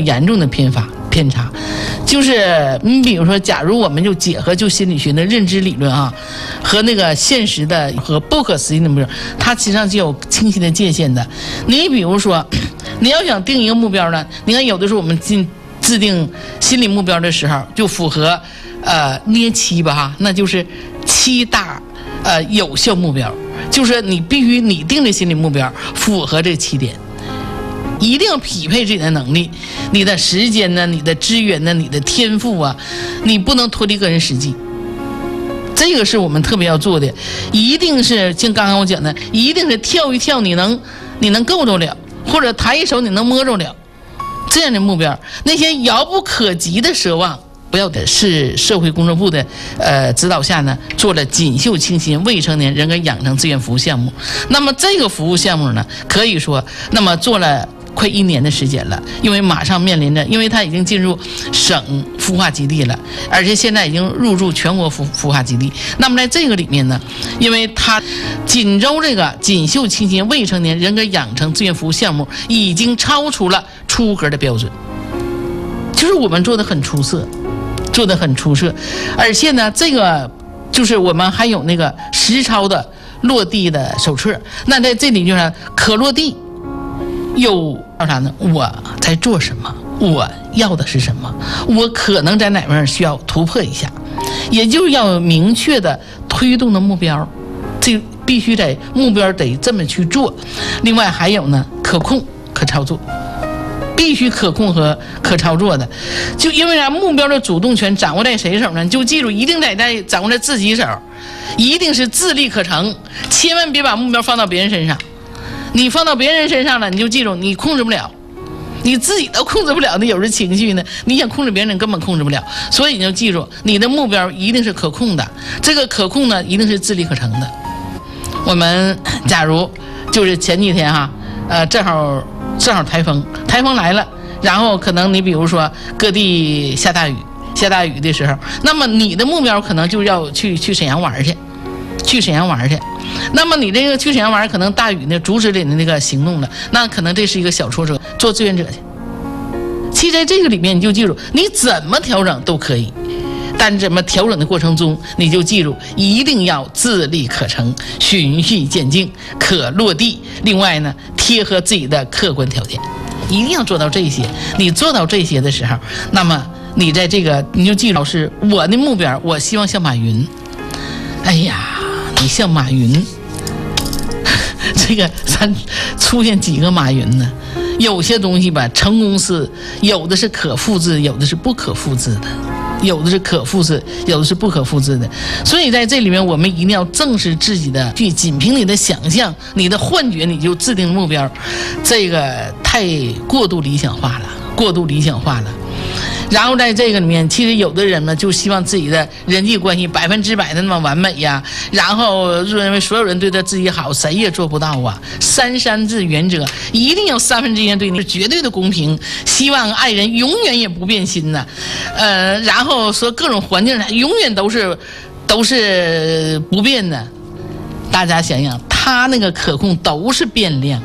严重的偏差。就是你比如说，假如我们就结合就心理学的认知理论啊，和那个现实的和不可思议的目标，它实际上就有清晰的界限的。你比如说，你要想定一个目标呢，你看有的时候我们制定心理目标的时候，就符合捏7吧哈，那就是7大有效目标，就是你必须你定的心理目标符合这7点。一定要匹配自己的能力，你的时间呢，你的资源呢，你的天赋啊，你不能脱离个人实际。这个是我们特别要做的，一定是像刚刚我讲的，一定是跳一跳你能够着了，或者抬一手你能摸着了，这样的目标。那些遥不可及的奢望，不要的是社会工作部的指导下呢，做了锦绣清新未成年人格养成志愿服务项目。那么这个服务项目呢，可以说那么做了快1年的时间了，因为马上面临着，因为它已经进入省孵化基地了，而且现在已经入驻全国孵化基地。那么在这个里面呢，因为它锦州这个锦绣清新未成年人格养成志愿服务项目已经超出了出格的标准，就是我们做的很出色，而且呢，这个就是我们还有那个实操的落地的手册。那在这里就是可落地。有啥呢？我在做什么？我要的是什么？我可能在哪面需要突破一下，也就是要有明确的推动的目标，这必须得目标得这么去做。另外还有呢，可控可操作，必须可控和可操作的。就因为啥？目标的主动权掌握在谁手呢？就记住，一定得掌握在自己手，一定是自力可成，千万别把目标放到别人身上。你放到别人身上了，你就记住，你控制不了，你自己都控制不了的有时情绪呢，你想控制别人根本控制不了。所以你就记住，你的目标一定是可控的，这个可控呢一定是自力可成的。我们假如就是前几天哈，正好台风来了，然后可能你比如说各地下大雨的时候，那么你的目标可能就要去沈阳玩去。那么你这个去沈阳玩，可能大雨呢阻止你的那个行动了，那可能这是一个小挫折，做志愿者去。其实在这个里面你就记住，你怎么调整都可以，但怎么调整的过程中，你就记住一定要自力可成，循序渐进，可落地。另外呢，贴合自己的客观条件，一定要做到这些。你做到这些的时候，那么你在这个你就记住，是我的目标，我希望像马云。哎呀，你像马云，这个咱出现几个马云呢？有些东西吧，成功是有的是可复制，有的是不可复制的，有的是可复制，有的是不可复制的。所以在这里面，我们一定要正视自己的，去仅凭你的想象、你的幻觉，你就制定目标，这个太过度理想化了。然后在这个里面，其实有的人呢，就希望自己的人际关系100%的那么完美呀，然后认为所有人对他自己好，谁也做不到啊。3-3制原则，一定要1/3对你是绝对的公平，希望爱人永远也不变心呐。然后说各种环境永远都是不变的。大家想想，他那个可控都是变量，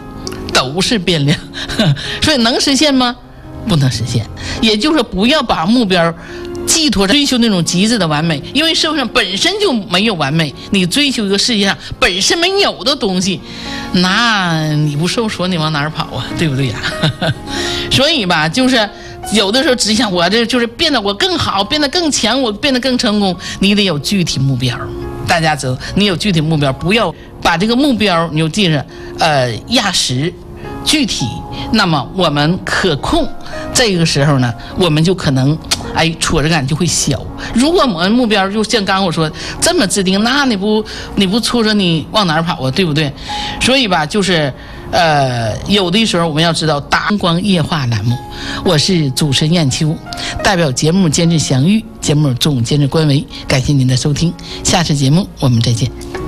所以能实现吗？不能实现。也就是说，不要把目标寄托追求那种极致的完美，因为社会上本身就没有完美，你追求一个世界上本身没有的东西，那你不受挫你往哪儿跑啊，对不对呀？所以吧，就是有的时候只想我这就是变得我更好，变得更强，我变得更成功，你得有具体目标。大家知道，你有具体目标，不要把这个目标你就记着压实具体，那么我们可控，这个时候呢，我们就可能挫折感就会小。如果我们目标就像刚刚我说这么制定，那你不挫折你往哪儿跑啊，对不对？所以吧，就是有的时候我们要知道大光夜话栏目，我是主持人燕秋，代表节目监制祥玉，节目总监制关维，感谢您的收听，下次节目我们再见。